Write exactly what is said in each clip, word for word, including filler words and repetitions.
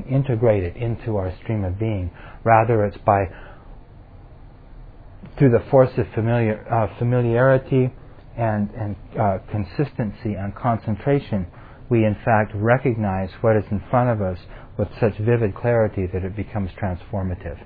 integrate it into our stream of being. Rather, it's by, through the force of familiar, uh, familiarity and, and uh, consistency and concentration, we in fact recognize what is in front of us with such vivid clarity that it becomes transformative.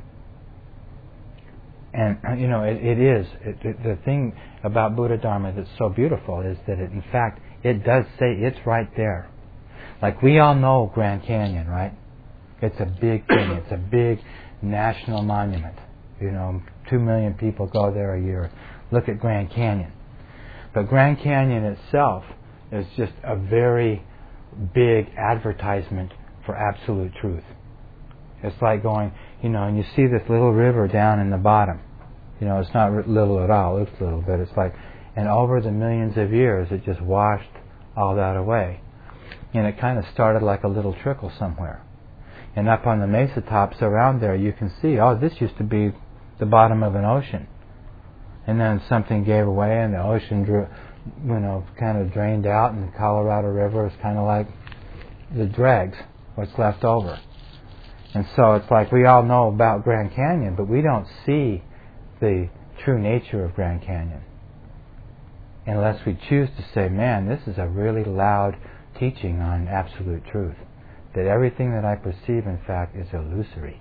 And, you know, it, it is. It, it, the thing about Buddha Dharma that's so beautiful is that it, in fact, it does say it's right there. Like, we all know Grand Canyon, right? It's a big thing. It's a big national monument. You know, two million people go there a year. Look at Grand Canyon. But Grand Canyon itself is just a very big advertisement for absolute truth. It's like going, you know, and you see this little river down in the bottom. You know, it's not little at all. It's little, but it's like, and over the millions of years, it just washed all that away. And it kind of started like a little trickle somewhere. And up on the mesa tops around there, you can see, oh, this used to be the bottom of an ocean. And then something gave away, and the ocean drew, you know, kind of drained out, and the Colorado River is kind of like the dregs, what's left over. And so it's like we all know about Grand Canyon, but we don't see the true nature of Grand Canyon unless we choose to say, man, this is a really loud teaching on absolute truth, that everything that I perceive, in fact, is illusory.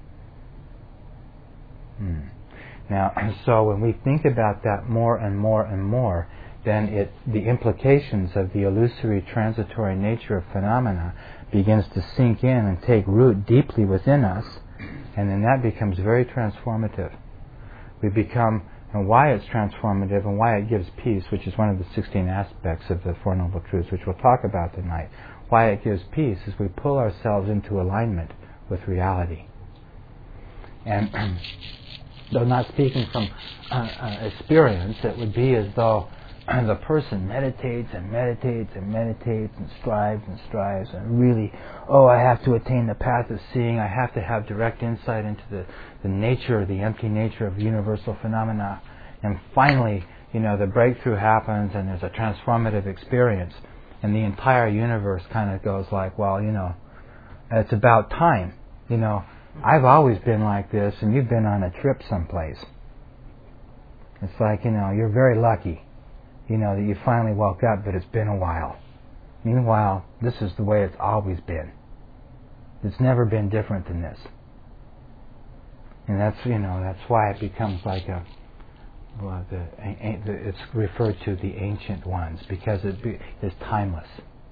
Hmm. Now, so when we think about that more and more and more, then it, the implications of the illusory transitory nature of phenomena begins to sink in and take root deeply within us, and then that becomes very transformative. We become, and why it's transformative and why it gives peace, which is one of the sixteen aspects of the Four Noble Truths, which we'll talk about tonight. Why it gives peace is we pull ourselves into alignment with reality. And though not speaking from uh, uh, experience, it would be as though and the person meditates and meditates and meditates and strives and strives and really, oh, I have to attain the path of seeing. I have to have direct insight into the, the nature, the empty nature of universal phenomena. And finally, you know, the breakthrough happens and there's a transformative experience. And the entire universe kind of goes like, well, you know, it's about time. You know, I've always been like this and you've been on a trip someplace. It's like, you know, you're very lucky. You know, that you finally woke up, but it's been a while. Meanwhile, this is the way it's always been. It's never been different than this. And that's, you know, that's why it becomes like a, well, the, it's referred to the ancient ones, because it is timeless.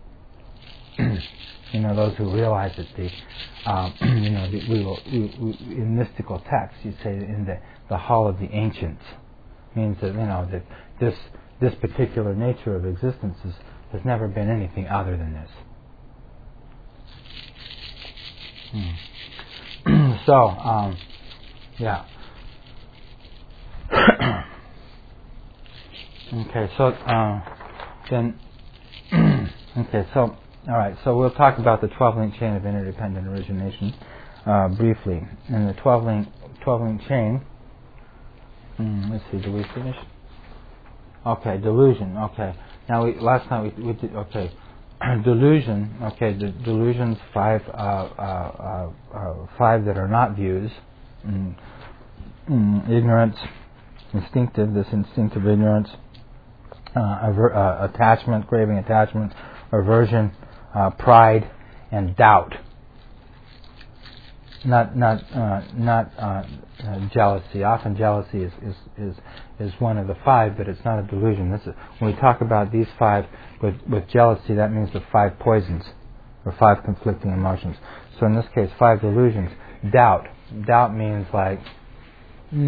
You know, those who realize that the, um, you know, the, we will, we, we, in mystical texts, you say in the, the hall of the ancients, means that, you know, that this, this particular nature of existence is, has never been anything other than this. Hmm. so, um, yeah. okay, so, uh, then, okay, so, all right, so we'll talk about the twelve-link chain of interdependent origination uh, briefly. And the twelve-link twelve-link chain, mm, let's see, do we finish? Okay, delusion. Okay. Now, we, last night we, we did. Okay, delusion. Okay, the delusions five, uh, uh, uh, uh, five that are not views. Mm, mm, ignorance, instinctive. This instinctive ignorance, uh, aver, uh, attachment, craving, attachment, aversion, uh, pride, and doubt. Not, not, uh, not uh, uh, jealousy. Often jealousy is, is, is, is one of the five, but it's not a delusion. This is, when we talk about these five with, with jealousy, that means the five poisons, or five conflicting emotions. So in this case, five delusions. Doubt. Doubt means like, mm,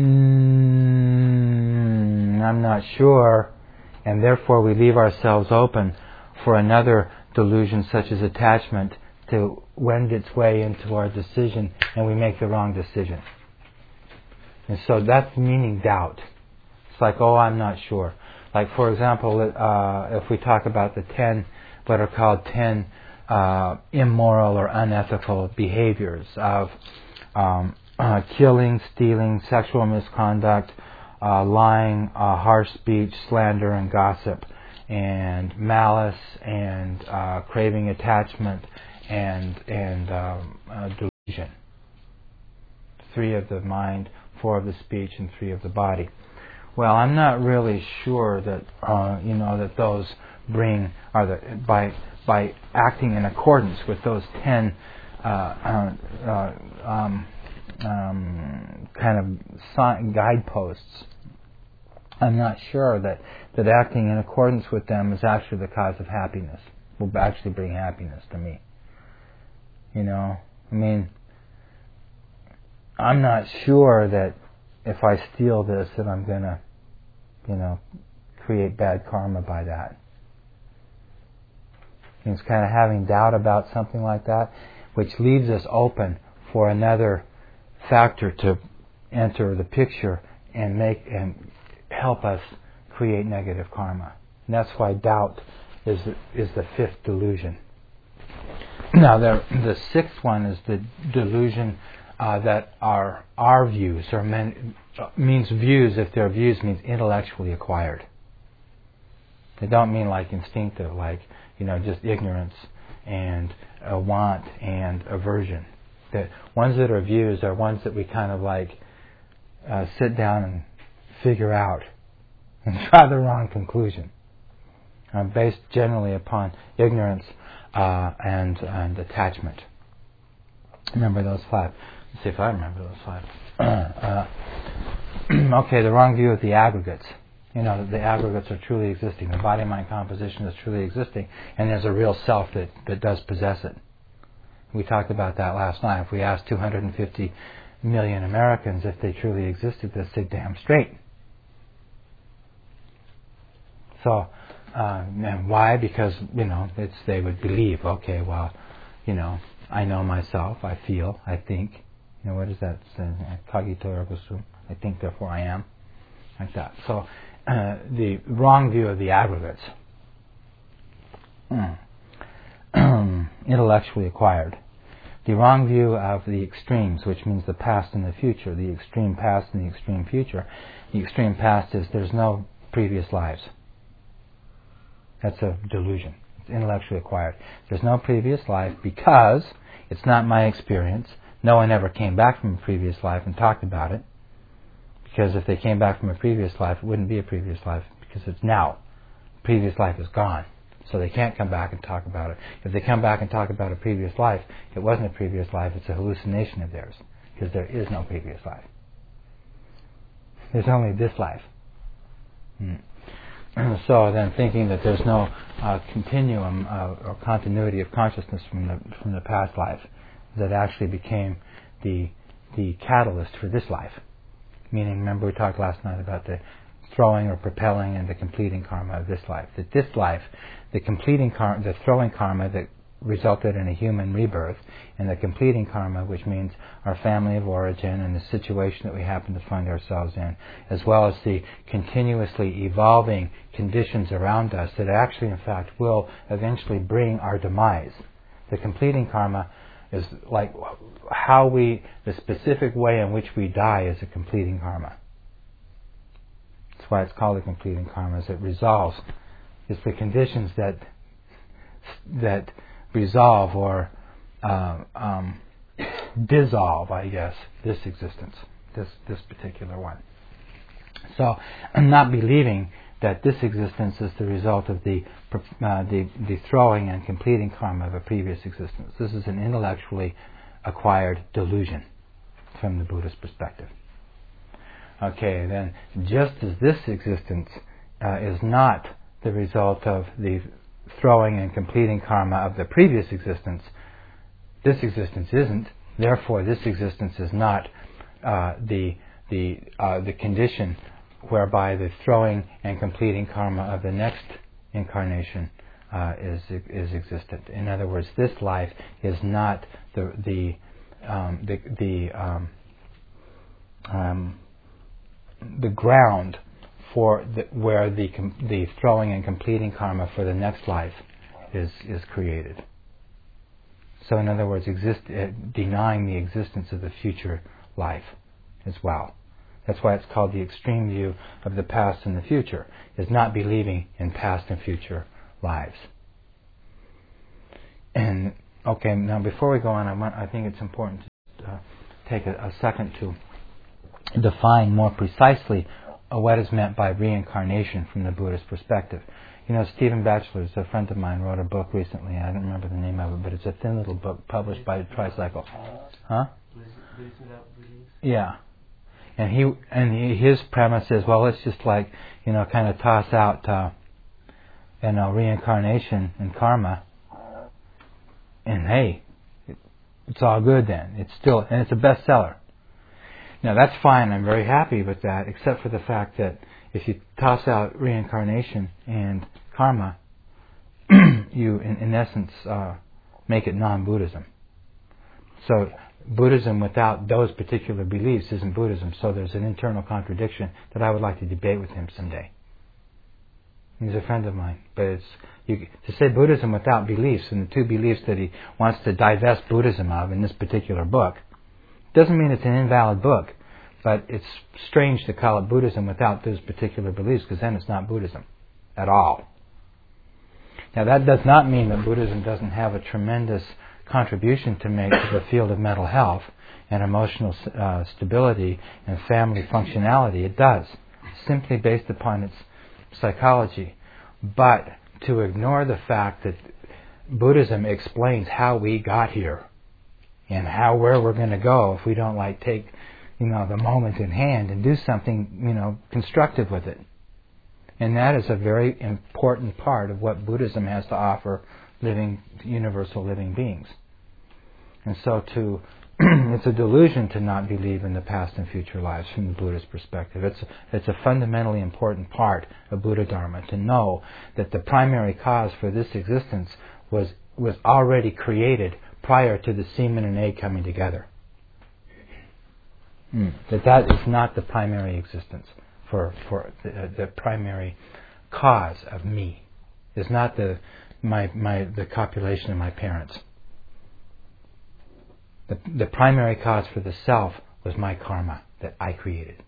I'm not sure, and therefore we leave ourselves open for another delusion, such as attachment, to wend its way into our decision, and we make the wrong decision. And so that's meaning doubt. It's like, oh, I'm not sure. Like, for example, uh, if we talk about the ten, what are called ten uh, immoral or unethical behaviors of um, uh, killing, stealing, sexual misconduct, uh, lying, uh, harsh speech, slander, and gossip, and malice, and uh, craving attachment, and and um, uh, Three of the mind, four of the speech, and three of the body. Well, I'm not really sure that uh, you know that those bring are the by by acting in accordance with those ten uh, uh, uh, um, um, kind of sign, guideposts. I'm not sure that, that acting in accordance with them is actually the cause of happiness. Will actually bring happiness to me. You know, I mean, I'm not sure that if I steal this that I'm going to, you know, create bad karma by that. And it's kind of having doubt about something like that, which leaves us open for another factor to enter the picture and make and help us create negative karma. And that's why doubt is is the fifth delusion. Now, the the sixth one is the delusion uh, that our our views or men, uh, means views. If they're views, means intellectually acquired. They don't mean like instinctive, like you know, just ignorance and a want and aversion. The ones that are views are ones that we kind of like uh, sit down and figure out and draw the wrong conclusion, uh, based generally upon ignorance uh, and and attachment. Remember those five. Let's see if I remember those five. uh, okay, the wrong view of the aggregates. You know, the aggregates are truly existing. The body-mind composition is truly existing, and there's a real self that, that does possess it. We talked about that last night. If we asked two hundred fifty million Americans if they truly existed, they'd say damn straight. So, uh, and why? Because, you know, it's they would believe, okay, well, you know, I know myself, I feel, I think. You know, what is that? Cogito ergo sum. I think, therefore I am. Like that. So, uh, the wrong view of the aggregates. Mm. Intellectually acquired. The wrong view of the extremes, which means the past and the future. The extreme past and the extreme future. The extreme past is there's no previous lives. That's a delusion. It's intellectually acquired. There's no previous life because it's not my experience. No one ever came back from a previous life and talked about it. Because if they came back from a previous life, it wouldn't be a previous life because it's now. Previous life is gone. So they can't come back and talk about it. If they come back and talk about a previous life, it wasn't a previous life, it's a hallucination of theirs. Because there is no previous life. There's only this life. Hmm. So then thinking that there's no uh, continuum uh, or continuity of consciousness from the from the past life that actually became the the catalyst for this life. Meaning, remember we talked last night about the throwing or propelling and the completing karma of this life. That this life, the completing karma, the throwing karma that resulted in a human rebirth, and the completing karma, which means our family of origin and the situation that we happen to find ourselves in, as well as the continuously evolving conditions around us that actually, in fact, will eventually bring our demise. The completing karma is like how we, the specific way in which we die is a completing karma. That's why it's called a completing karma, is it resolves. It's the conditions that that resolve or uh, um, dissolve, I guess, this existence, this this particular one. So I'm not believing that this existence is the result of the uh, the the throwing and completing karma of a previous existence. This is an intellectually acquired delusion from the Buddhist perspective. Okay, then just as this existence uh, is not the result of the throwing and completing karma of the previous existence, this existence isn't. Therefore, this existence is not uh, the the uh, the condition whereby the throwing and completing karma of the next incarnation uh, is is existent. In other words, this life is not the the um, the the um, um, the ground for the, where the com- the throwing and completing karma for the next life is is created. So, in other words, exist uh, denying the existence of the future life as well. That's why it's called the extreme view of the past and the future, is not believing in past and future lives. And okay, now before we go on, I want I think it's important to uh, take a, a second to define more precisely uh, what is meant by reincarnation from the Buddhist perspective. You know, Stephen Batchelor, a friend of mine, wrote a book recently. I don't remember the name of it, but it's a thin little book published by Tricycle. Huh? Yeah. And he and he, his premise is, well, let's just like, you know, kind of toss out, uh, you know, reincarnation and karma, and hey, it, it's all good then. It's still, and it's a bestseller. Now that's fine. I'm very happy with that, except for the fact that if you toss out reincarnation and karma, you, in, in essence, uh, make it non-Buddhism. So Buddhism without those particular beliefs isn't Buddhism. So there's an internal contradiction that I would like to debate with him someday. He's a friend of mine, but it's you, to say Buddhism without beliefs, and the two beliefs that he wants to divest Buddhism of in this particular book, doesn't mean it's an invalid book. But it's strange to call it Buddhism without those particular beliefs, because then it's not Buddhism at all. Now that does not mean that Buddhism doesn't have a tremendous contribution to make to the field of mental health and emotional uh, stability and family functionality. It does, simply based upon its psychology. But to ignore the fact that Buddhism explains how we got here and how where we're going to go if we don't like take you know, the moment in hand and do something, you know, constructive with it. And that is a very important part of what Buddhism has to offer living, universal living beings. And so to, it's a delusion to not believe in the past and future lives from the Buddhist perspective. It's, it's a fundamentally important part of Buddha Dharma to know that the primary cause for this existence was, was already created prior to the semen and egg coming together. Mm. That that is not the primary existence for for the, uh, the primary cause of me. It's not the my my the copulation of my parents. The the primary cause for the self was my karma that I created.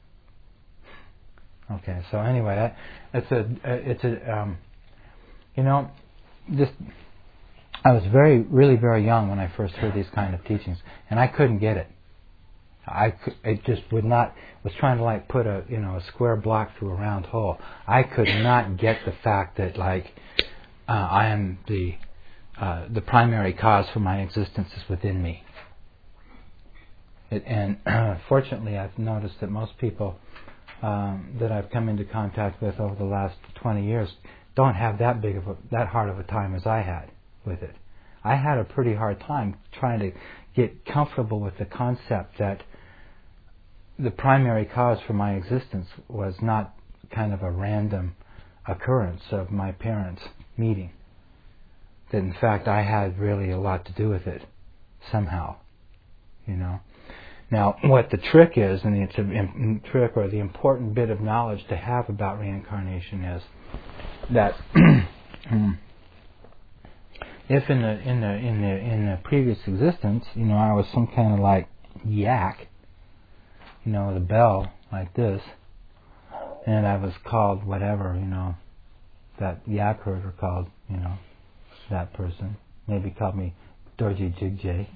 Okay, so anyway, that it's a it's a um, you know this. I was very really very young when I first heard these kind of teachings, and I couldn't get it. I could, it just would not, was trying to like put a, you know, a square block through a round hole. I could not get the fact that like, uh, I am the, uh, the primary cause for my existence is within me. It, and uh, fortunately I've noticed that most people um, that I've come into contact with over the last twenty years don't have that big of a, that hard of a time as I had with it. I had a pretty hard time trying to get comfortable with the concept that the primary cause for my existence was not kind of a random occurrence of my parents meeting. That in fact I had really a lot to do with it somehow, you know. Now, what the trick is, and it's a trick or the important bit of knowledge to have about reincarnation is that if in the in the in the in the previous existence, you know, I was some kind of like yak, you know, with a bell like this, and I was called whatever, you know, that yak herder called, you know, that person. Maybe called me Dorji Jigjay.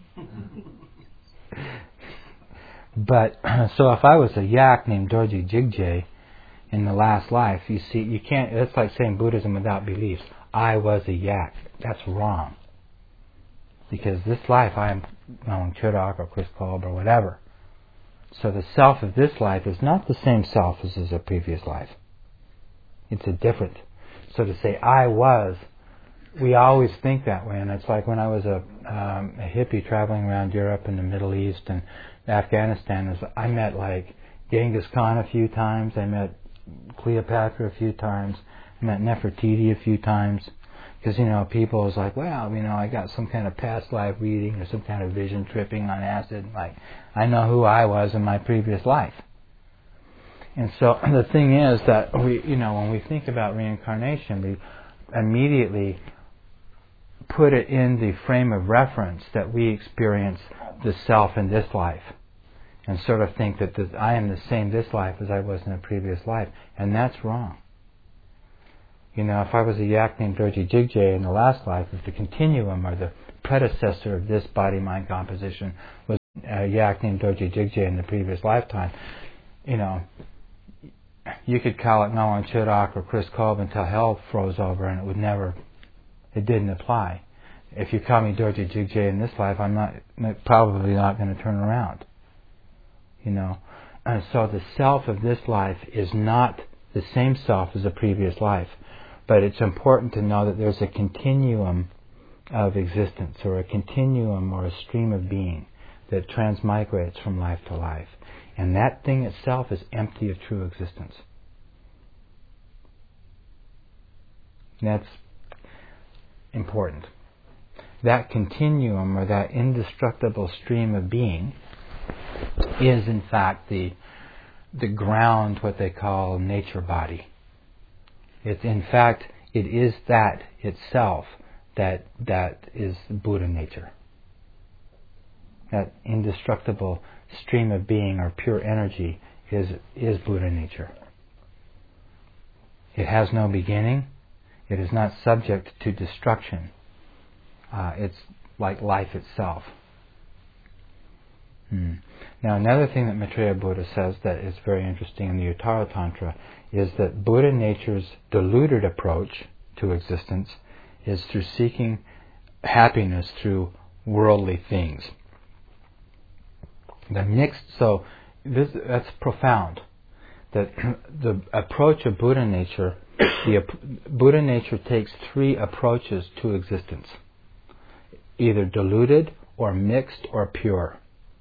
But so if I was a yak named Dorji Jigjay in the last life, you see, you can't. It's like saying Buddhism without beliefs. I was a yak. That's wrong. Because this life I am Alan Chudok or Chris Kolb or whatever. So the self of this life is not the same self as is a previous life. It's a different. So to say I was, we always think that way. And it's like when I was a, um, a hippie traveling around Europe and the Middle East and Afghanistan, I met like Genghis Khan a few times. I met Cleopatra a few times. I met Nefertiti a few times. Because, you know, people was like, well, you know, I got some kind of past life reading or some kind of vision tripping on acid. Like, I know who I was in my previous life. And so the thing is that we, you know, when we think about reincarnation, we immediately put it in the frame of reference that we experience the self in this life. And sort of think that this, I am the same this life as I was in a previous life. And that's wrong. You know, if I was a yak named Dorji Jigjay in the last life, if the continuum or the predecessor of this body-mind composition was a yak named Dorje Jigje in the previous lifetime, you know, you could call it Ngawang Chudok or Chris Kolb until hell froze over, and it would never, it didn't apply. If you call me Dorje Jigje in this life, I'm not probably not going to turn around. You know, and so the self of this life is not the same self as the previous life, but it's important to know that there's a continuum of existence, or a continuum or a stream of being that transmigrates from life to life. And that thing itself is empty of true existence. That's important. That continuum, or that indestructible stream of being, is in fact the the ground, what they call nature body. It's in fact, it is that itself that that is Buddha nature. That indestructible stream of being, or pure energy, is is Buddha nature. It has no beginning. It is not subject to destruction. Uh, it's like life itself. Hmm. Now, another thing that Maitreya Buddha says that is very interesting in the Uttara Tantra is that Buddha nature's diluted approach to existence is through seeking happiness through worldly things. The mixed, so this, that's profound. That the approach of Buddha nature, the Buddha nature takes three approaches to existence: either diluted, or mixed, or pure.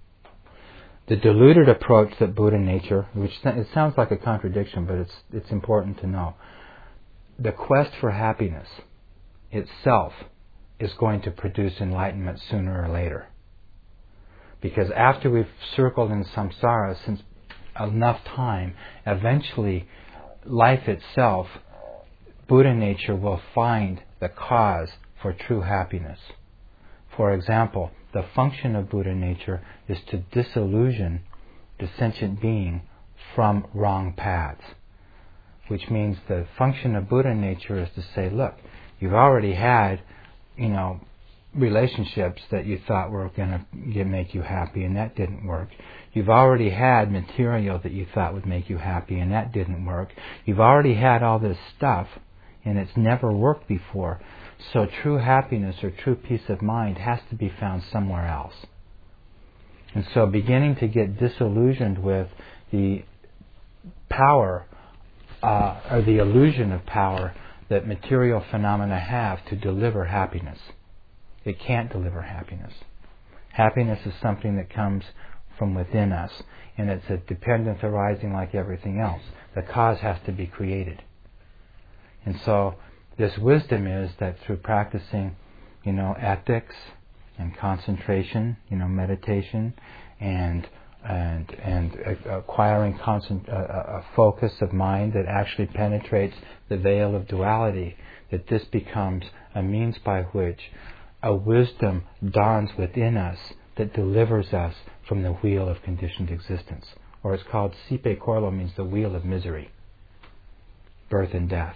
The diluted approach that Buddha nature, which it sounds like a contradiction, but it's it's important to know. The quest for happiness itself is going to produce enlightenment sooner or later. Because after we've circled in samsara since enough time, eventually life itself, Buddha nature will find the cause for true happiness. For example, the function of Buddha nature is to disillusion the sentient being from wrong paths. Which means the function of Buddha nature is to say, look, you've already had, you know, relationships that you thought were going to make you happy, and that didn't work. You've already had material that you thought would make you happy, and that didn't work. You've already had all this stuff, and it's never worked before. So true happiness or true peace of mind has to be found somewhere else. And so beginning to get disillusioned with the power uh, or the illusion of power that material phenomena have to deliver happiness. It can't deliver happiness. Happiness is something that comes from within us, and it's a dependence arising like everything else. The cause has to be created. And so this wisdom is that through practicing, you know, ethics and concentration, you know, meditation, and and and acquiring concent- uh, a focus of mind that actually penetrates the veil of duality, that this becomes a means by which a wisdom dawns within us that delivers us from the wheel of conditioned existence. Or it's called Sipe Korlo, means the wheel of misery, birth and death.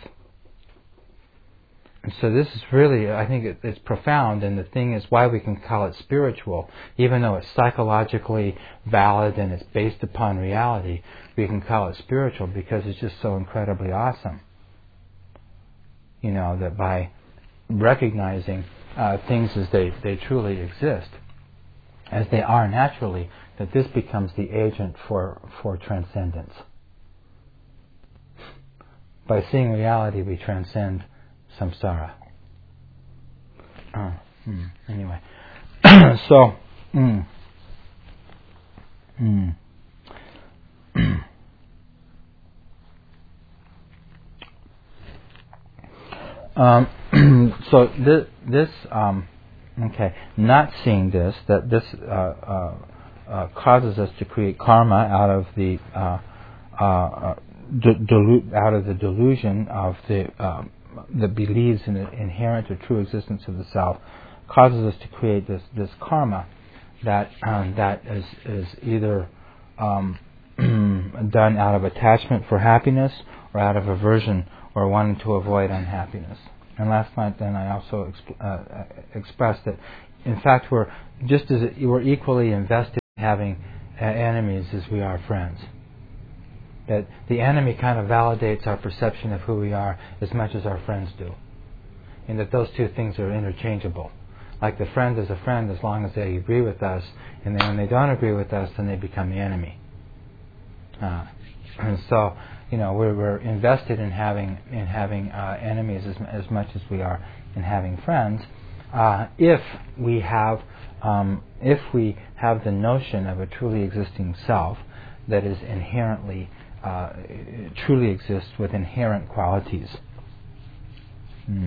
And so this is really, I think it, it's profound, and the thing is why we can call it spiritual, even though it's psychologically valid and it's based upon reality, we can call it spiritual because it's just so incredibly awesome. You know, that by recognizing uh, things as they, they truly exist, as they are naturally, that this becomes the agent for, for transcendence. By seeing reality, we transcend samsara. Uh, mm, anyway, so, mm, mm. um, so this, this um, okay, not seeing this, that this uh, uh, uh, causes us to create karma out of the uh, uh, d- dilute out of the delusion of the uh, that believes in the inherent or true existence of the self, causes us to create this, this karma that um, that is is either um, done out of attachment for happiness or out of aversion or wanting to avoid unhappiness. And last night, then, I also exp- uh, expressed that, in fact, we're just as we're equally invested having uh, enemies as we are friends. That the enemy kind of validates our perception of who we are as much as our friends do. And that those two things are interchangeable. Like the friend is a friend as long as they agree with us, and then when they don't agree with us, then they become the enemy. Uh, and so, you know, we're, we're invested in having in having uh, enemies as, as much as we are in having friends. Uh, if we have um, if we have the notion of a truly existing self that is inherently uh, truly exists with inherent qualities. Mm.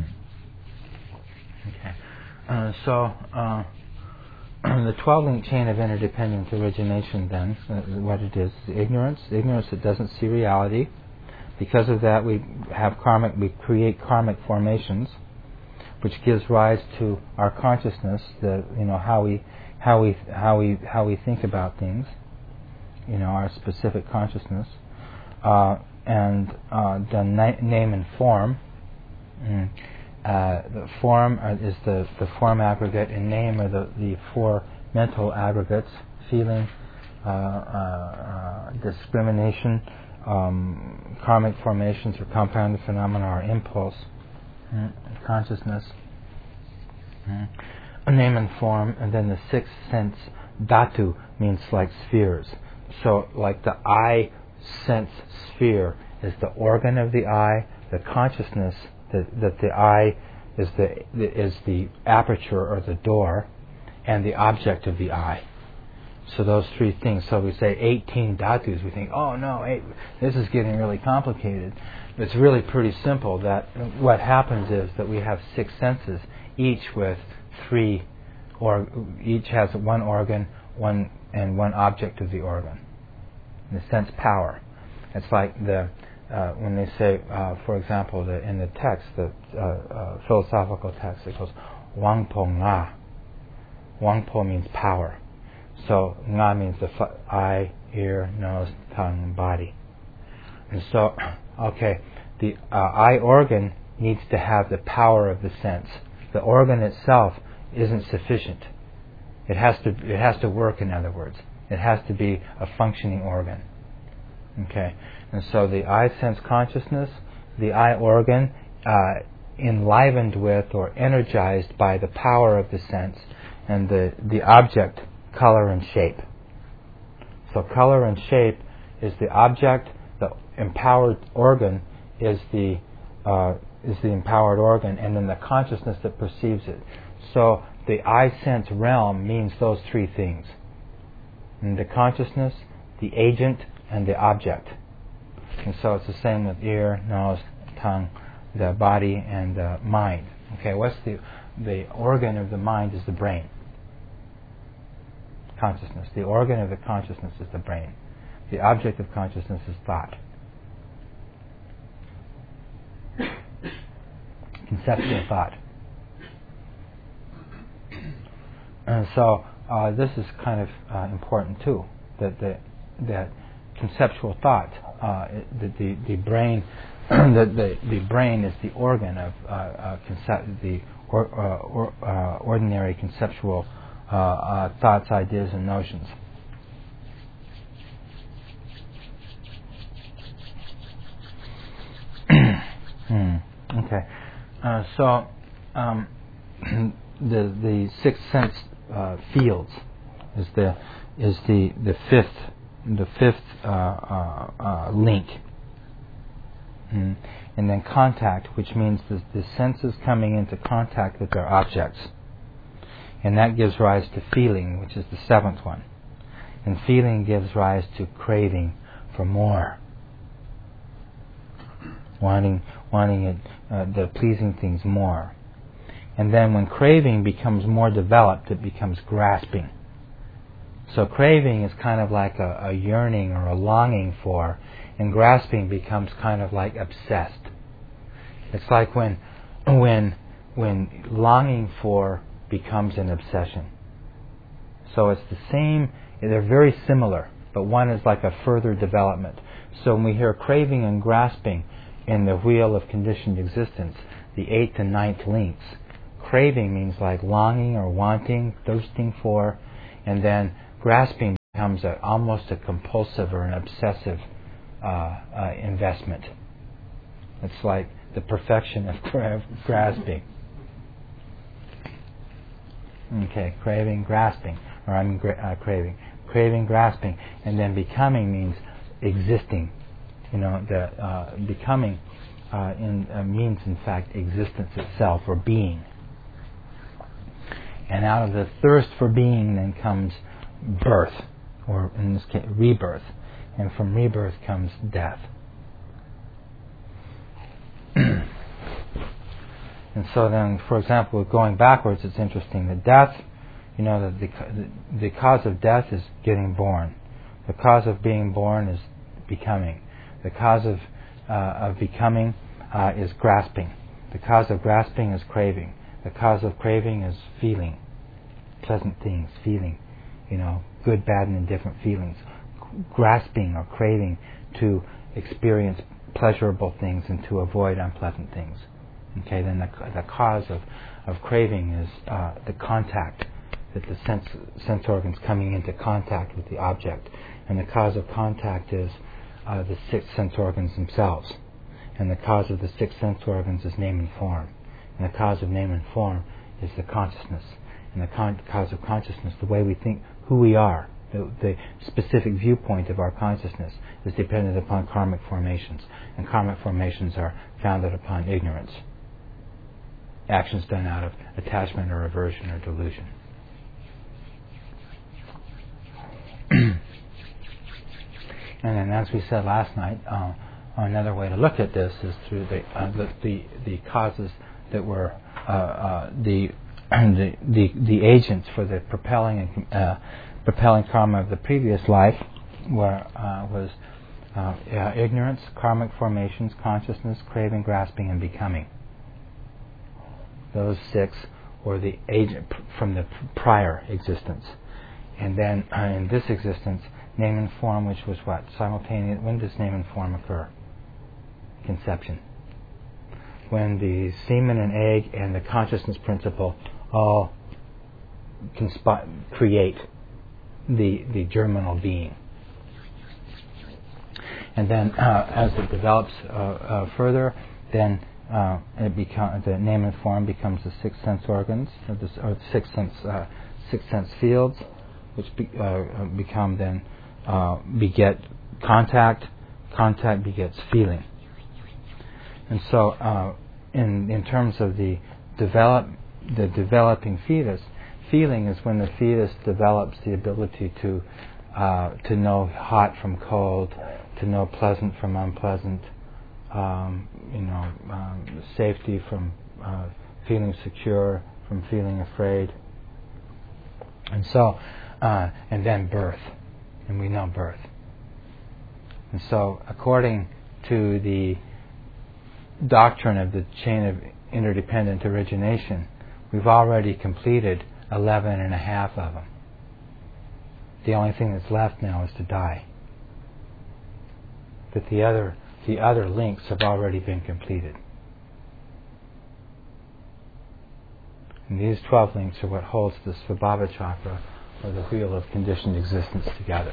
Okay. Uh, so uh, the twelve-link chain of interdependent origination, then, uh, what it is, ignorance, ignorance that doesn't see reality. Because of that, we have karmic, we create karmic formations, which gives rise to our consciousness, the you know how we how we how we how we think about things, you know, our specific consciousness, uh, and uh, the na- name and form. Mm. Uh, the form uh, is the, the form aggregate, and name are the, the four mental aggregates: feeling, uh, uh, uh, discrimination, um, karmic formations or compounded phenomena, or impulse, mm, consciousness, mm, name and form, and then the sixth sense, dhatu, means like spheres. So, like the eye sense sphere is the organ of the eye, the consciousness. That, that the eye is the is the aperture or the door, and the object of the eye. So those three things. So we say eighteen dhatus. We think, oh no, eight, this is getting really complicated. It's really pretty simple. That what happens is that we have six senses, each with three, or each has one organ, one and one object of the organ. In the sense power, it's like the. Uh, when they say, uh, for example, the, in the text, the uh, uh, philosophical text, it goes Wangpo Nga. Wangpo means power. So Nga means the f- eye, ear, nose, tongue, body. And so, okay, the uh, eye organ needs to have the power of the sense. The organ itself isn't sufficient. It has to. It has to work. In other words, it has to be a functioning organ. Okay. And so the eye sense consciousness, the eye organ, uh, enlivened with or energized by the power of the sense, and the, the object, color and shape. So color and shape is the object, the empowered organ is the uh, is the empowered organ, and then the consciousness that perceives it. So the eye sense realm means those three things: and the consciousness, the agent, and the object. And so it's the same with ear, nose, tongue, the body, and the mind. Okay, what's the the organ of the mind is the brain. Consciousness. The organ of the consciousness is the brain. The object of consciousness is thought. Conceptual thought. And so uh, this is kind of uh, important too. That the that conceptual thought, uh, the, the the brain, the, the the brain is the organ of uh, uh, concept, the or, uh, or, uh, ordinary conceptual uh, uh, thoughts, ideas, and notions. hmm. Okay, uh, so um, the the sixth sense uh, fields is the is the the fifth. The fifth uh, uh, uh, link, mm. And then contact, which means the, the senses coming into contact with their objects, and that gives rise to feeling, which is the seventh one, and feeling gives rise to craving for more, wanting wanting it, uh, the pleasing things more, and then when craving becomes more developed, it becomes grasping. So craving is kind of like a, a yearning or a longing for, and grasping becomes kind of like obsessed. It's like when, when, when longing for becomes an obsession. So it's the same. They're very similar, but one is like a further development. So when we hear craving and grasping in the wheel of conditioned existence, the eighth and ninth links, craving means like longing or wanting, thirsting for, and then grasping becomes a, almost a compulsive or an obsessive uh, uh, investment. It's like the perfection of gra- grasping. Okay, craving, grasping, or I mean gra- uh, craving, craving, grasping, and then becoming means existing. You know, the uh, becoming uh, in uh, means in fact existence itself or being. And out of the thirst for being then comes birth, or in this case rebirth, and from rebirth comes death. And so then, for example, going backwards, it's interesting that death, you know, that the, the, the cause of death is getting born. The cause of being born is becoming. The cause of uh, of becoming uh, is grasping. The cause of grasping is craving. The cause of craving is feeling. Pleasant things, feeling, you know, good, bad, and indifferent feelings. Grasping or craving to experience pleasurable things and to avoid unpleasant things. Okay, then the, the cause of, of craving is uh, the contact, that the sense sense organs coming into contact with the object. And the cause of contact is uh, the six sense organs themselves. And the cause of the six sense organs is name and form. And the cause of name and form is the consciousness. And the con- cause of consciousness, the way we think, who we are, the, the specific viewpoint of our consciousness is dependent upon karmic formations. And karmic formations are founded upon ignorance. Actions done out of attachment or aversion or delusion. And then, as we said last night, uh, another way to look at this is through the uh, the, the the causes that were uh, uh, the, the the the agents for the propelling and uh, propelling karma of the previous life, were uh, was uh, uh, ignorance, karmic formations, consciousness, craving, grasping, and becoming. Those six were the agent from the prior existence. And then uh, in this existence, name and form, which was what? Simultaneous. When does name and form occur? Conception. When the semen and egg and the consciousness principle all conspi- create the, the germinal being. And then uh, as it develops uh, uh, further, then Uh, it become, the name and form becomes the six sense organs, or the, or the six sense uh, six sense fields, which be, uh, become then uh, beget contact. Contact begets feeling. And so, uh, in in terms of the develop the developing fetus, feeling is when the fetus develops the ability to uh, to know hot from cold, to know pleasant from unpleasant. Um, you know, um, safety from uh, feeling secure, from feeling afraid. And so, uh, and then birth. And we know birth. And so, according to the doctrine of the chain of interdependent origination, we've already completed eleven and a half of them. The only thing that's left now is to die. But the other The other links have already been completed. And these twelve links are what holds the Svabhava chakra, or the wheel of conditioned existence, together.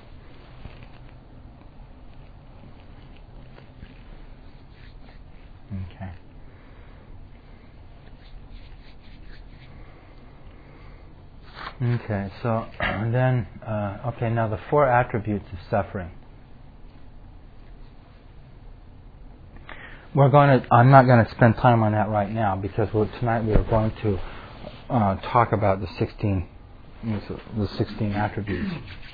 Okay. Okay, so then, uh, okay, now the four attributes of suffering. We're going to. I'm not going to spend time on that right now, because we're, tonight we are going to uh, talk about the sixteen, the sixteen attributes.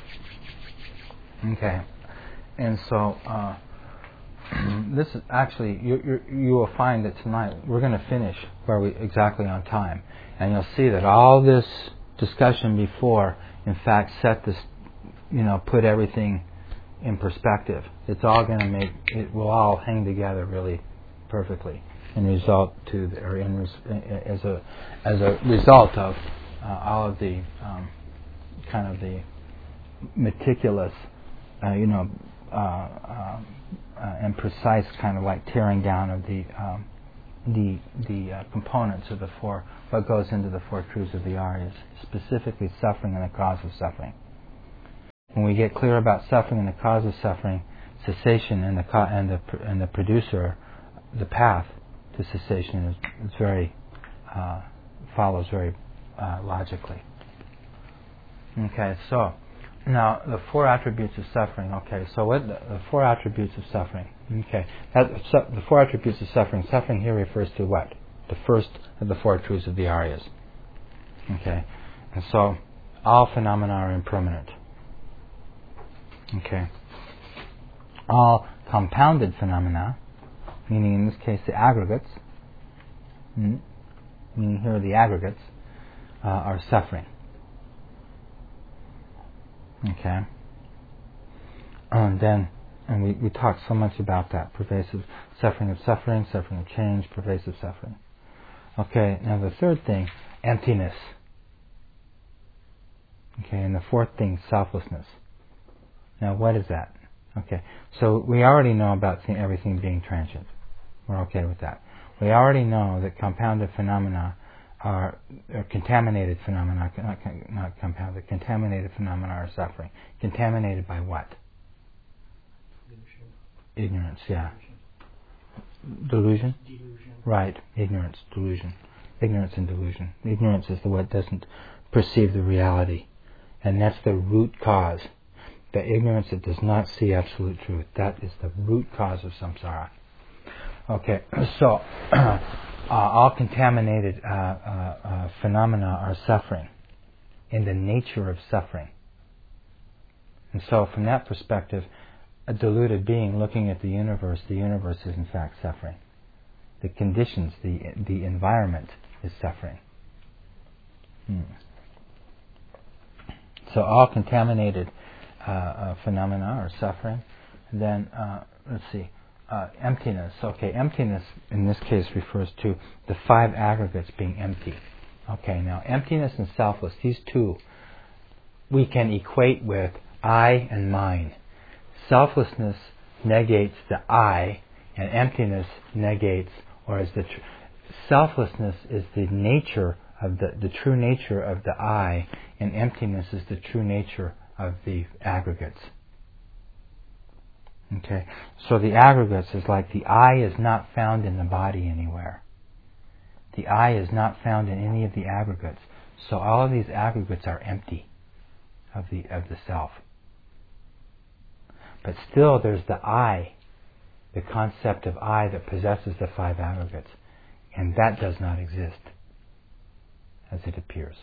Okay, and so uh, this is actually you, you. You will find that tonight we're going to finish where we exactly on time, and you'll see that all this discussion before, in fact, set this, you know, put everything in perspective. It's all going to make it will all hang together really perfectly, and result to the, or in res, as a as a result of uh, all of the um, kind of the meticulous, uh, you know, uh, uh, uh, and precise kind of like tearing down of the um, the the uh, components of the four, what goes into the four truths of the Aryas, specifically suffering and the cause of suffering. when we get clear about suffering and the cause of suffering, cessation and the co- and the pr- and the producer, the path to cessation is, is very uh, follows very uh, logically. Okay, so now the four attributes of suffering. Okay, so what the, the four attributes of suffering? Okay, that, so, the four attributes of suffering. Suffering here refers to what? The first of the four truths of the Aryas. Okay, and so all phenomena are impermanent. Okay, all compounded phenomena, meaning in this case the aggregates, mm, meaning here the aggregates, uh, are suffering. Okay, and then and we, we talked so much about that pervasive suffering of suffering, suffering of change, pervasive suffering. Okay, now the third thing, emptiness. Okay, and the fourth thing, selflessness. Now, what is that? Okay, so we already know about th- everything being transient. We're okay with that. We already know that compounded phenomena are, or contaminated phenomena, not, not compounded, contaminated phenomena are suffering. Contaminated by what? Ignorance, yeah. Delusion? Delusion. Right, ignorance, delusion. Ignorance and delusion. Ignorance is the what doesn't perceive the reality. And that's the root cause. The ignorance that does not see absolute truth. That is the root cause of samsara. Okay, so uh, all contaminated uh, uh, uh, phenomena are suffering, in the nature of suffering. And so from that perspective, a deluded being looking at the universe, the universe is in fact suffering. The conditions, the the environment is suffering. Hmm. So all contaminated uh, uh, phenomena are suffering. And then, uh, let's see, uh, emptiness. Okay, emptiness in this case refers to the five aggregates being empty. Okay, now emptiness and selfless, these two we can equate with I and mine. Selflessness negates the I, and emptiness negates, or is the tr- selflessness is the nature of the the true nature of the I, and emptiness is the true nature of the aggregates. Okay, so the aggregates is like the I is not found in the body anywhere. The I is not found in any of the aggregates. So all of these aggregates are empty of the of the self. But still there's the I, the concept of I that possesses the five aggregates. And that does not exist as it appears.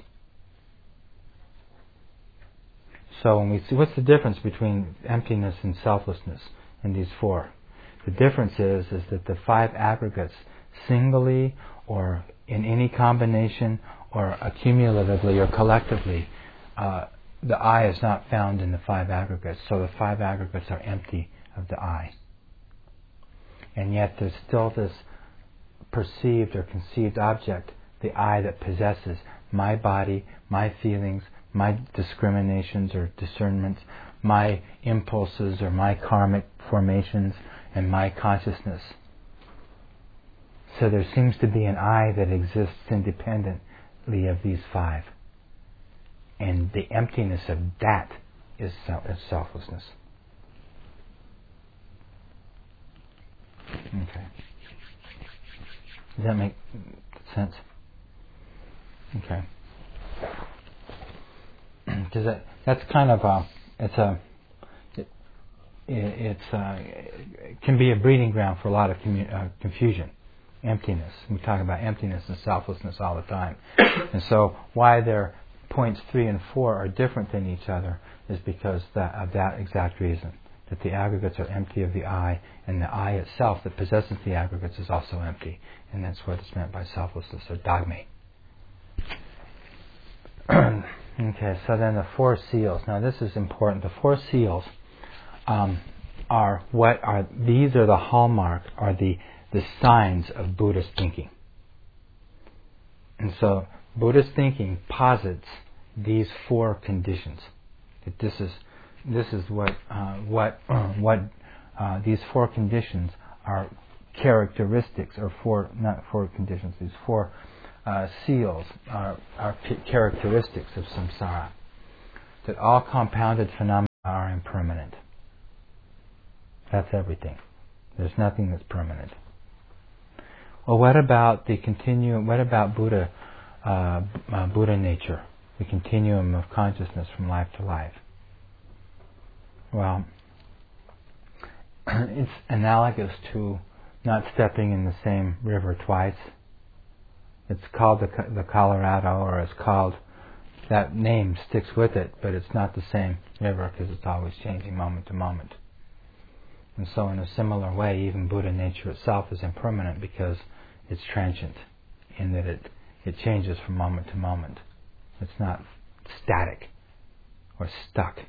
So when we see, what's the difference between emptiness and selflessness in these four? The difference is, is that the five aggregates, singly or in any combination or accumulatively or collectively, uh, the I is not found in the five aggregates. So the five aggregates are empty of the I. And yet there's still this perceived or conceived object, the I that possesses my body, my feelings, my discriminations or discernments, my impulses or my karmic formations, and my consciousness. So there seems to be an I that exists independently of these five. And the emptiness of that is, self- is selflessness. Okay. Does that make sense? Okay. Does that? That's kind of a. It's a. It, it's a, it can be a breeding ground for a lot of commu- uh, confusion, emptiness. We talk about emptiness and selflessness all the time, and so why they're points three and four are different than each other is because that, of that exact reason, that the aggregates are empty of the I, and the I itself that possesses the aggregates is also empty, and that's what is meant by selflessness or dogme. Okay, so then the four seals. Now this is important. The four seals um, are what are these are the hallmark, are the the signs of Buddhist thinking. And so Buddhist thinking posits these four conditions. That this is this is what uh, what uh, what uh, these four conditions are characteristics, or four not four conditions. These four uh, seals are are p- characteristics of samsara. That all compounded phenomena are impermanent. That's everything. There's nothing that's permanent. Well, what about the continuum? What about Buddha, uh, uh, Buddha nature, the continuum of consciousness from life to life? Well, it's analogous to not stepping in the same river twice. It's called the, the Colorado, or it's called, that name sticks with it, but it's not the same river because it's always changing moment to moment. And so in a similar way, even Buddha nature itself is impermanent because it's transient in that it, it changes from moment to moment. It's not static or stuck.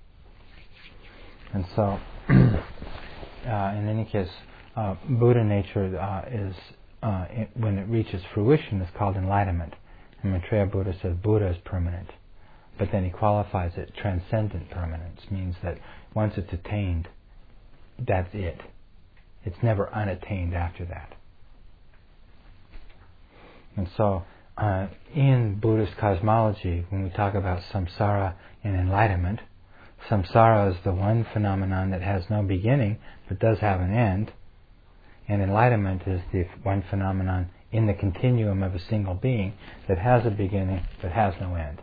And so, uh, in any case, uh, Buddha nature uh, is, uh, it, when it reaches fruition, is called enlightenment. And Maitreya Buddha says Buddha is permanent. But then he qualifies it transcendent permanence, means that once it's attained, that's it. It's never unattained after that. And so, uh, in Buddhist cosmology, when we talk about samsara and enlightenment, samsara is the one phenomenon that has no beginning but does have an end, and enlightenment is the one phenomenon in the continuum of a single being that has a beginning but has no end.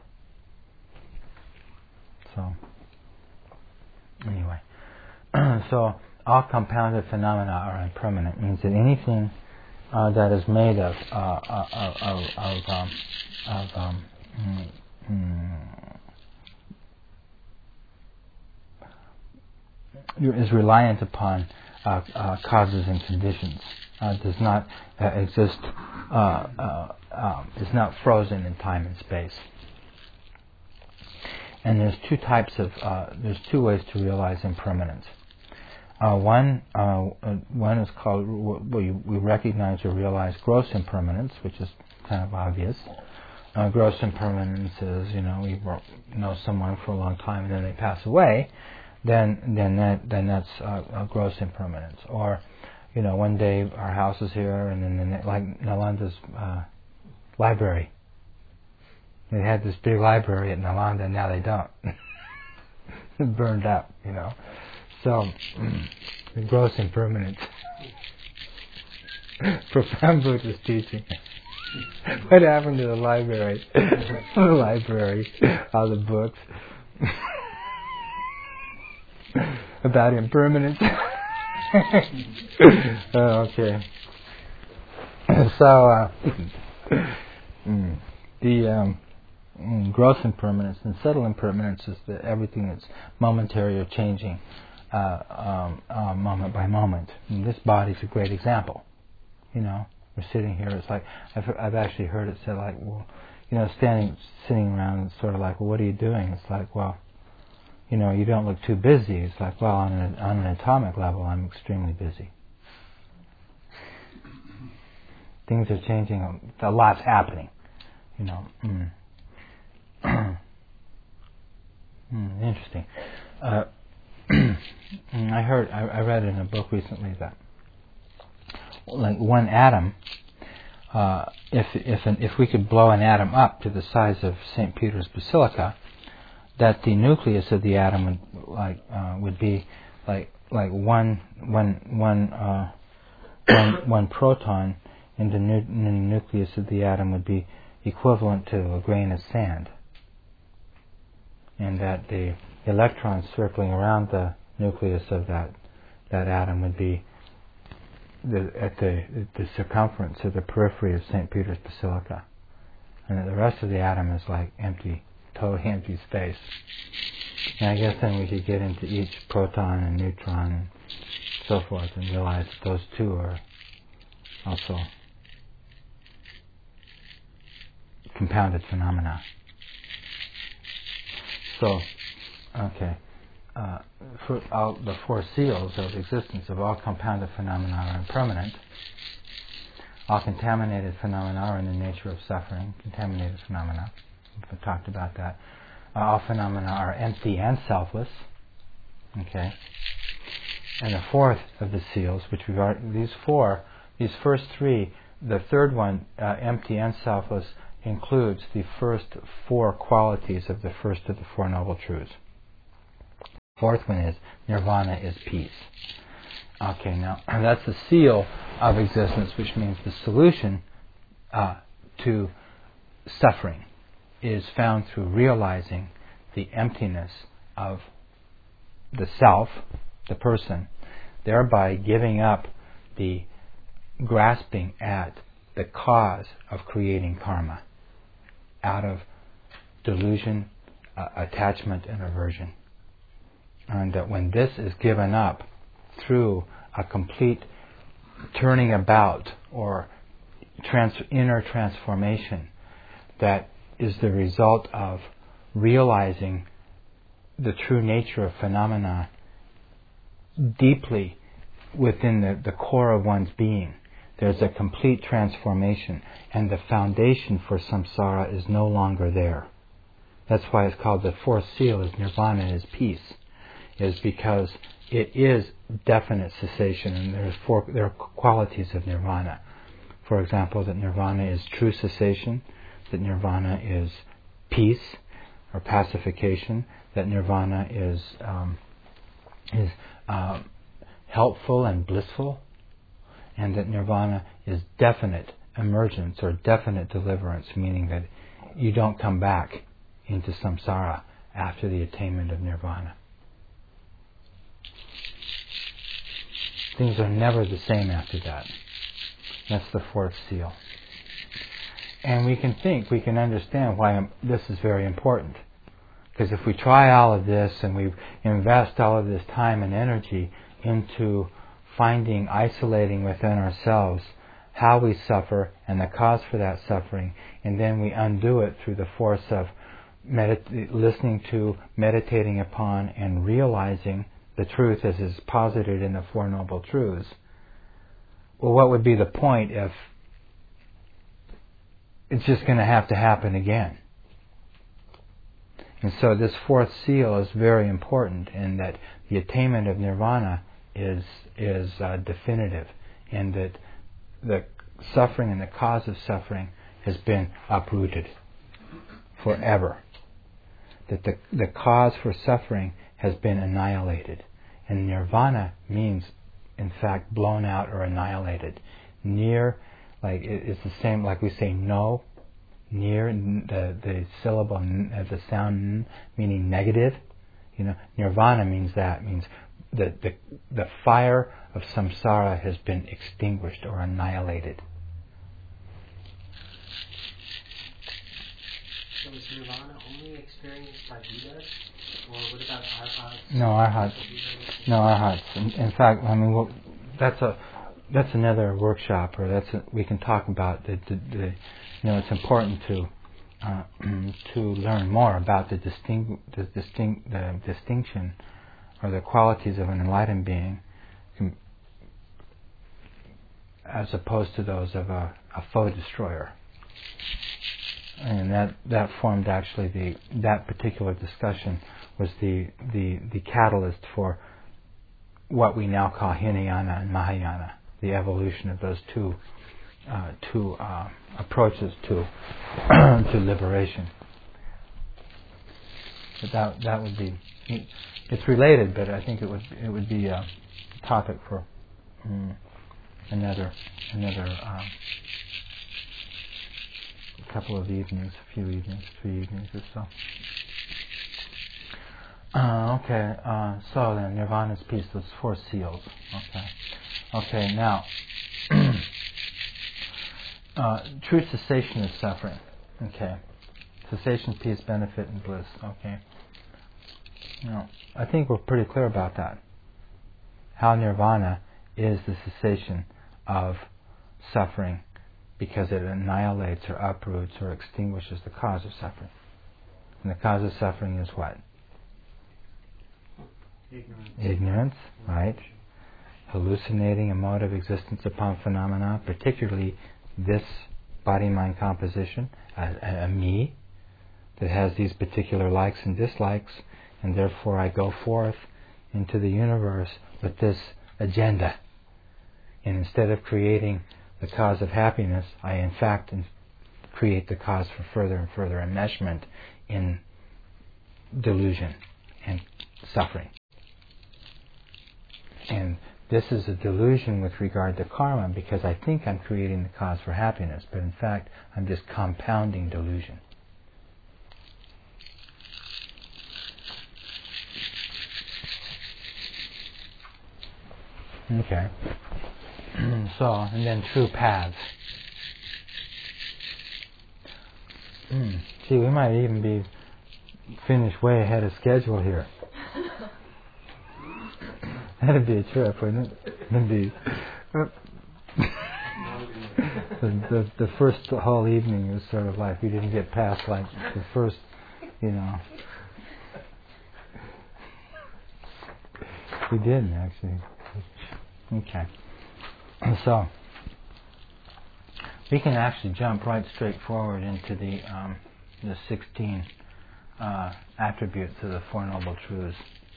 So, anyway. So, all compounded phenomena are impermanent. It means that anything uh, that is made of uh, uh, of of, um, of um, mm, mm, is reliant upon uh, uh, causes and conditions. Uh, does not uh, exist. Uh, uh, uh, is not frozen in time and space. And there's two types of. Uh, there's two ways to realize impermanence. Uh, one, uh, uh, one is called, we, we recognize or realize gross impermanence, which is kind of obvious. Uh, gross impermanence is, you know, we know someone for a long time and then they pass away. Then, then that, then that's uh, a gross impermanence. Or, you know, one day our house is here, and then, the, like Nalanda's uh, library. They had this big library at Nalanda, and now they don't. It burned up, you know. So, the gross impermanence. Profound Buddhist teaching. What happened to the library? The library, all the books about impermanence. Oh, okay. So, uh, mm, the um, mm, gross impermanence and subtle impermanence is the, everything that's momentary or changing. Uh, um, uh, moment by moment. And this body's a great example. You know, we're sitting here. It's like I've I've actually heard it said like, well, you know, standing sitting around. It's sort of like, well, what are you doing? It's like, well, you know, you don't look too busy. It's like, well, on an on an atomic level, I'm extremely busy. Things are changing. A lot's happening. You know. Mm. mm, interesting. Uh, I heard, I, I read in a book recently that, like one atom, uh, if if an, if we could blow an atom up to the size of Saint Peter's Basilica, that the nucleus of the atom would like uh, would be like like one one one uh, one one proton in the, nu- in the nucleus of the atom would be equivalent to a grain of sand, and that the electrons circling around the nucleus of that that atom would be the, at the the circumference of the periphery of Saint Peter's Basilica, and that the rest of the atom is like empty, totally empty space. And I guess then we could get into each proton and neutron and so forth and realize that those two are also compounded phenomena. So, okay. Uh, for all the four seals of existence of all compounded phenomena are impermanent. All contaminated phenomena are in the nature of suffering. Contaminated phenomena. We've talked about that. Uh, all phenomena are empty and selfless. Okay. And the fourth of the seals, which we've already, these four, these first three, the third one, uh, empty and selfless, includes the first four qualities of the first of the Four Noble Truths. fourth one is nirvana is peace. Okay, now that's the seal of existence, which means the solution uh, to suffering is found through realizing the emptiness of the self, the person, thereby giving up the grasping at the cause of creating karma out of delusion, uh, attachment, and aversion. And that when this is given up through a complete turning about or trans- inner transformation, that is the result of realizing the true nature of phenomena deeply within the, the core of one's being. There's a complete transformation, and the foundation for samsara is no longer there. That's why it's called the fourth seal is nirvana is peace, is because it is definite cessation, and there's four, there are qualities of nirvana. For example, that nirvana is true cessation, that nirvana is peace or pacification, that nirvana is um, is uh, helpful and blissful, and that nirvana is definite emergence or definite deliverance, meaning that you don't come back into samsara after the attainment of nirvana. Things are never the same after that. That's the fourth seal. And we can think, we can understand why this is very important. Because if we try all of this and we invest all of this time and energy into finding, isolating within ourselves how we suffer and the cause for that suffering, and then we undo it through the force of medit- listening to, meditating upon, and realizing the truth as is posited in the Four Noble Truths, well, what would be the point if it's just going to have to happen again? And so this fourth seal is very important in that the attainment of nirvana is is uh, definitive, in that the suffering and the cause of suffering has been uprooted forever. That the the cause for suffering has been annihilated. And nirvana means, in fact, blown out or annihilated. Near, like it, it's the same, like we say no, near, the, the syllable, uh, the sound n, meaning negative. You know, nirvana means that, means the, the, the fire of samsara has been extinguished or annihilated. So is nirvana only experienced by Buddhas, or what about arhats? No, arhats. No, arhats. In, in fact, I mean, well, that's a that's another workshop, or that's a, we can talk about the, the, the you know, it's important to uh, to learn more about the distinct the distinct the distinction or the qualities of an enlightened being, as opposed to those of a, a foe destroyer. And that, that formed actually the that particular discussion was the, the, the catalyst for what we now call Hinayana and Mahayana, the evolution of those two uh, two uh, approaches to to liberation. But that that would be, it's related, but I think it would it would be a topic for um, another another. Um, A couple of evenings, a few evenings, three evenings or so. Uh, okay, uh, so then nirvana's peace, those four seals. Okay, okay. Now, uh, true cessation of suffering. Okay, cessation, peace, benefit, and bliss. Okay. Now, I think we're pretty clear about that. How nirvana is the cessation of suffering, because it annihilates or uproots or extinguishes the cause of suffering. And the cause of suffering is what? Ignorance. Ignorance, right? Hallucinating a mode of existence upon phenomena, particularly this body-mind composition, a, a, a me, that has these particular likes and dislikes, and therefore I go forth into the universe with this agenda. And instead of creating the cause of happiness, I in fact create the cause for further and further enmeshment in delusion and suffering. and this is a delusion with regard to karma, because I think I'm creating the cause for happiness, but in fact I'm just compounding delusion. Okay. So, and then true paths. Mm. Gee, we might even be finished way ahead of schedule here. That'd be a trip, wouldn't it? That'd be uh, the, the the first whole evening was sort of like we didn't get past like the first, you know. We didn't actually. Okay. So we can actually jump right straight forward into the um, the sixteen uh, attributes of the Four Noble Truths.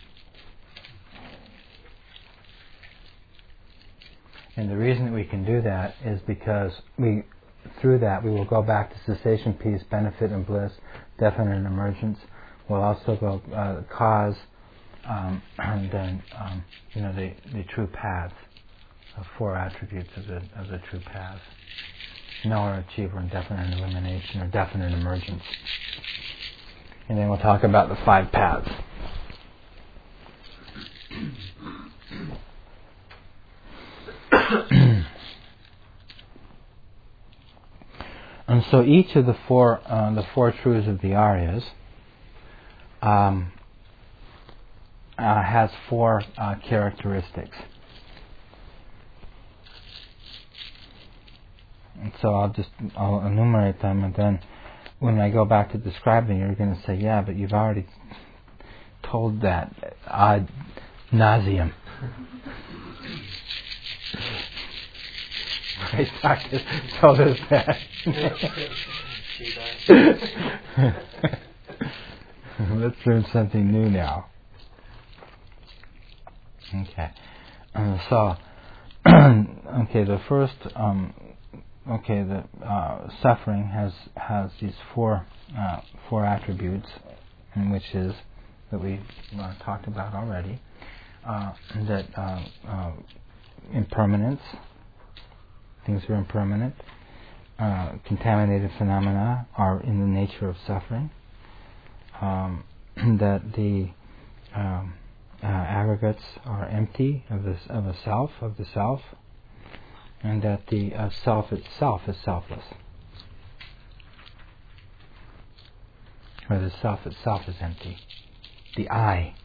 And the reason that we can do that is because we, through that, we will go back to cessation, peace, benefit and bliss, definite emergence. We'll also go uh, cause, um, and then um, you know the, the true paths, the four attributes of the of the true paths: knower, achiever, and definite elimination, or definite emergence. And then we'll talk about the five paths. And so each of the four uh, the four truths of the Aryas um, uh, has four uh, characteristics. And so I'll just I'll enumerate them, and then when I go back to describing, you're going to say, "Yeah, but you've already told that ad nauseum." I started told us that. Let's learn something new now. Okay. Uh, so, okay, the first, um, okay, the uh, suffering has has these four uh, four attributes, which is that we uh, talked about already. Uh, that uh, uh, impermanence. Things are impermanent. Uh, contaminated phenomena are in the nature of suffering. Um, that the um, uh, aggregates are empty of the of a self, of the self, and that the uh, self itself is selfless, or the self itself is empty. The I.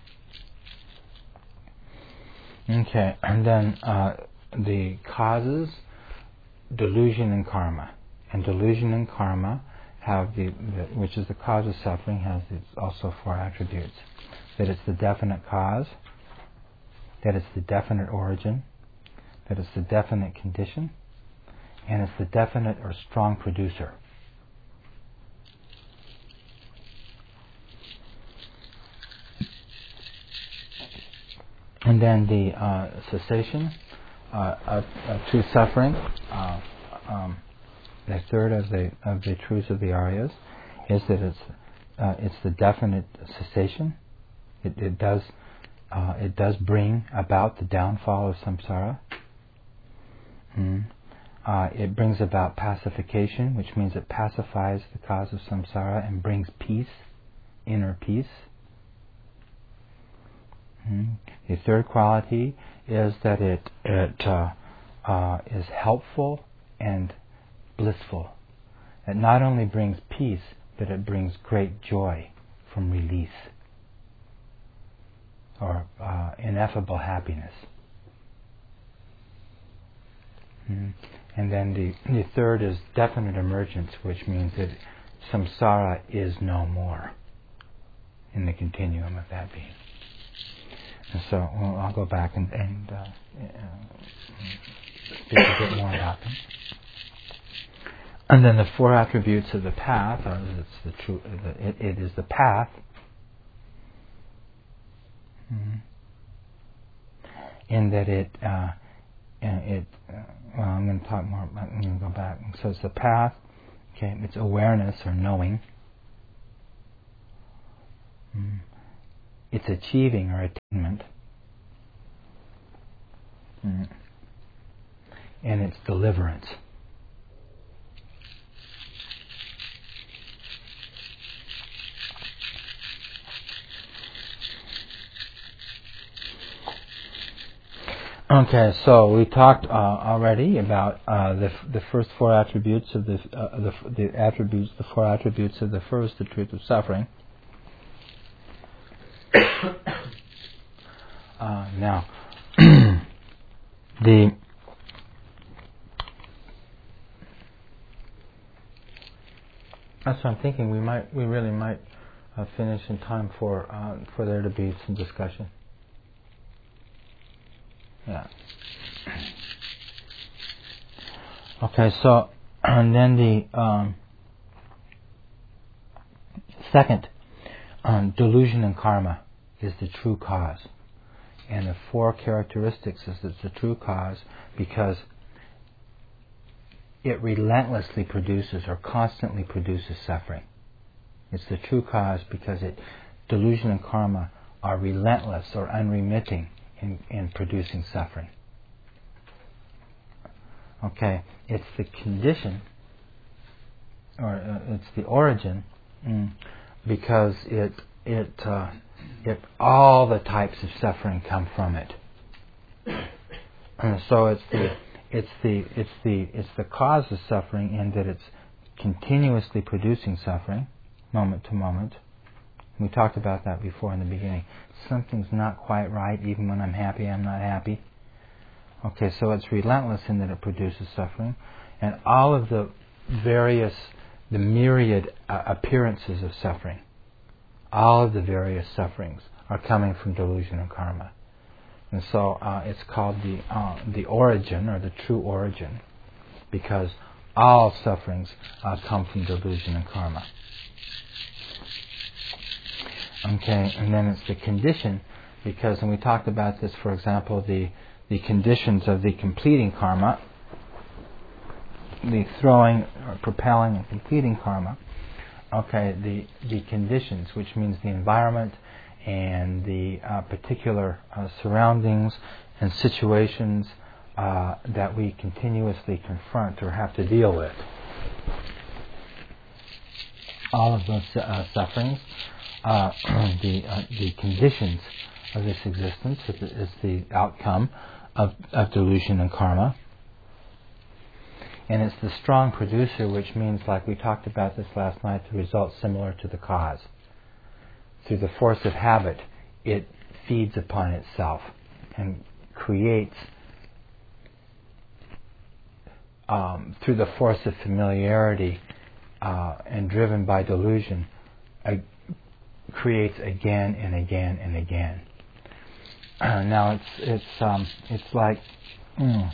Okay, and then uh, the causes. Delusion and karma, and delusion and karma have the, the which is the cause of suffering, has also four attributes: that it's the definite cause, that it's the definite origin, that it's the definite condition, and it's the definite or strong producer. And then the uh, cessation. Uh, of, of true suffering, uh, um, the third of the of the truths of the Aryas, is that it's uh, it's the definite cessation. It, it does uh, it does bring about the downfall of samsara. Mm. Uh, it brings about pacification, which means it pacifies the cause of samsara and brings peace, inner peace. Mm. The third quality is that it it uh, uh, is helpful and blissful. It not only brings peace, but it brings great joy from release, or uh, ineffable happiness. Mm. And then the, the third is definite emergence, which means that samsara is no more in the continuum of that being. And so well, I'll go back and, and uh, uh, speak a bit more about them. And then the four attributes of the path are it's the true. The, it, it is the path. Mm-hmm. In that it uh, it uh, well, I'm going to talk more. I'm going to go back. So it's the path. Okay, it's awareness or knowing. Mm. It's achieving or attainment. Mm. And it's deliverance. Okay, so we talked uh, already about uh, the f- the first four attributes of the uh, the f- the attributes the four attributes of the first, the truth of suffering. uh, now, the that's what I'm thinking. We might we really might uh, finish in time for uh, for there to be some discussion. Yeah. Okay, so and then the um, second, um, delusion and karma is the true cause, and the four characteristics is it's the true cause because it relentlessly produces or constantly produces suffering. It's the true cause because it delusion and karma are relentless or unremitting in, in producing suffering. Okay, it's the condition, or uh, it's the origin, mm, because it it uh, it all the types of suffering come from it. And so it's the it's the it's the it's the cause of suffering in that it's continuously producing suffering, moment to moment. We talked about that before in the beginning. Something's not quite right, even when I'm happy, I'm not happy. Okay, so it's relentless in that it produces suffering, and all of the various, the myriad uh, appearances of suffering, all of the various sufferings are coming from delusion and karma, and so uh, it's called the uh, the origin or the true origin, because all sufferings uh, come from delusion and karma. Okay, and then it's the condition, because, and we talked about this, for example, the the conditions of the completing karma, the throwing or propelling and completing karma. Okay, the the conditions, which means the environment and the uh, particular uh, surroundings and situations uh, that we continuously confront or have to deal with. All of those uh, sufferings, uh, the uh, the conditions of this existence is the outcome of, of delusion and karma. And it's the strong producer, which means, like we talked about this last night, the result similar to the cause. Through the force of habit, it feeds upon itself and creates, um, through the force of familiarity uh, and driven by delusion, uh, creates again and again and again. Uh, now it's it's um, it's like mm,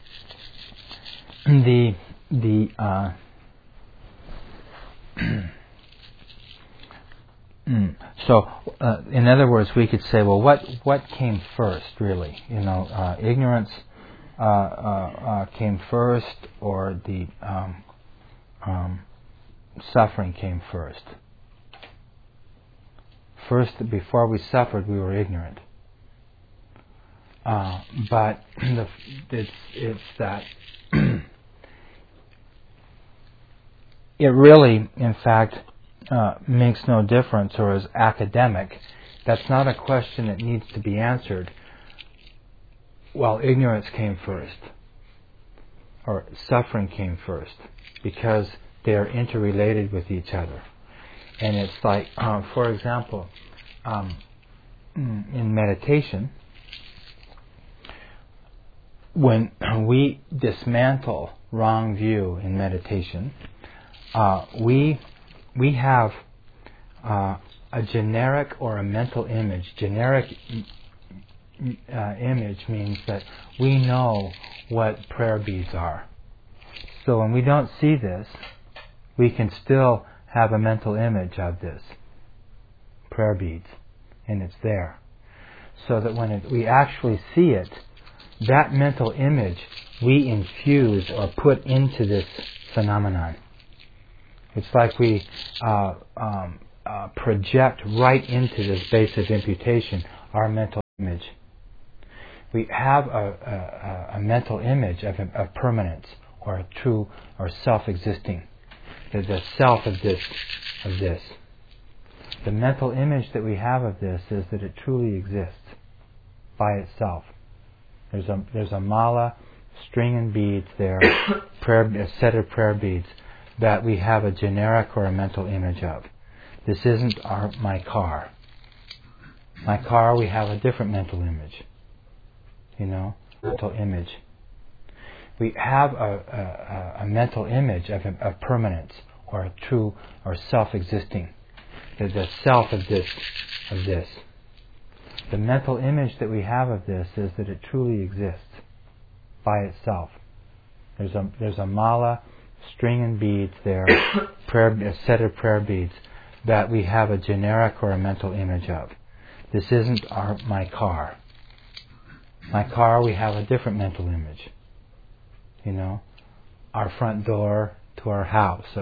the the uh, mm, so uh, in other words, we could say, well, what what came first, really? You know, uh, ignorance uh, uh, uh, came first, or the um, um, suffering came first. First, before we suffered, we were ignorant. Uh, but the, it's, it's that it really, in fact, uh, makes no difference, or is academic. That's not a question that needs to be answered. Well, ignorance came first, or suffering came first, because they are interrelated with each other. And it's like, uh, for example, um, in meditation, when we dismantle wrong view in meditation, uh, we we have uh, a generic or a mental image. Generic uh, image means that we know what prayer beads are. So when we don't see this, we can still have a mental image of this prayer beads, and it's there. So that when it, we actually see it, that mental image we infuse or put into this phenomenon. It's like we uh, um, uh, project right into this base of imputation our mental image. We have a, a, a mental image of, of permanence, or a true, or self-existing. The, the self of this, of this. The mental image that we have of this is that it truly exists by itself. There's a there's a mala, string and beads there, prayer, a set of prayer beads that we have a generic or a mental image of. This isn't our my car. My car, we have a different mental image. You know, mental image. We have a, a, a mental image of, of permanence, or a true, or self-existing. The, the self of this, of this. The mental image that we have of this is that it truly exists by itself. There's a there's a mala, string and beads there, prayer, a set of prayer beads that we have a generic or a mental image of. This isn't our my car. My car, we have a different mental image. You know, our front door to our house,